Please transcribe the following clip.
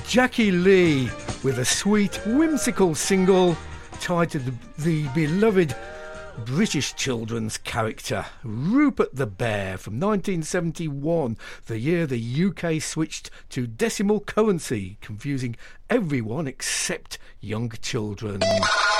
Jackie Lee with a sweet, whimsical single tied to the beloved British children's character Rupert the Bear from 1971, the year the UK switched to decimal currency, confusing everyone except young children.